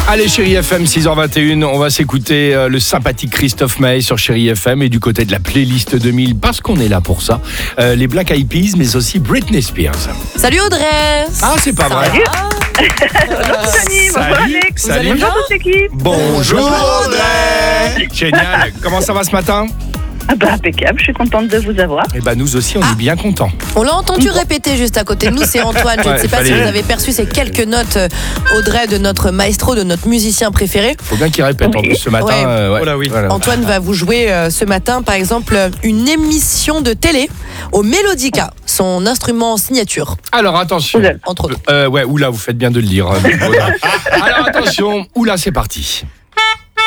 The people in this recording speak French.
Allez, Chérie FM, 6h21, on va s'écouter le sympathique Christophe Maé sur Chérie FM et du côté de la playlist 2000, parce qu'on est là pour ça, les Black Eyed Peas, mais aussi Britney Spears. Salut Audrey. Ah, c'est pas vrai. Bonjour Tony, bonjour Alex. Salut. Bonjour toute l'équipe. Bonjour Audrey. Génial, comment ça va ce matin? Ah bah impeccable, je suis contente de vous avoir. Eh ben nous aussi, on est bien contents. On l'a entendu répéter juste à côté de nous, c'est Antoine. Je ne Ouais, sais pas si fallait- vous avez perçu ces quelques notes, Audrey, de notre maestro, de notre musicien préféré. Faut bien qu'il répète en plus ce matin. Ouais. Oh là oui. Voilà. Antoine va vous jouer ce matin, par exemple, une émission de télé au Mélodica, son instrument signature, Alors attention. Oula. entre autres. Ouais, oula, vous faites bien de le lire. Alors attention, oula, c'est parti.